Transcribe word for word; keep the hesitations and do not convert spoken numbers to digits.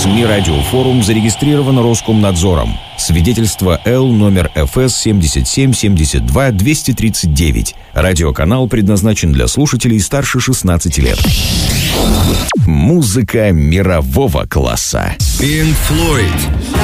СМИ «Радиофорум» зарегистрировано Роскомнадзором. Свидетельство Л номер эф эс семьдесят семь семьдесят два двести тридцать девять. Радиоканал предназначен для слушателей старше шестнадцати лет. Музыка мирового класса. Pink Floyd.